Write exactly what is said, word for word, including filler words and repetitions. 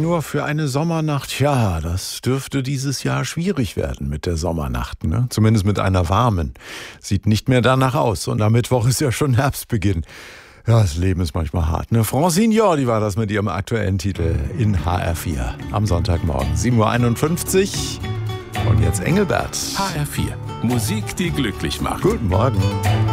nur für eine Sommernacht. Ja, das dürfte dieses Jahr schwierig werden mit der Sommernacht, ne? Zumindest mit einer warmen. Sieht nicht mehr danach aus. Und am Mittwoch ist ja schon Herbstbeginn. Ja, das Leben ist manchmal hart, ne? Francine Jordi war das mit ihrem aktuellen Titel in H R vier am Sonntagmorgen. sieben Uhr einundfünfzig. Und jetzt Engelbert. H R vier. Musik, die glücklich macht. Guten Morgen.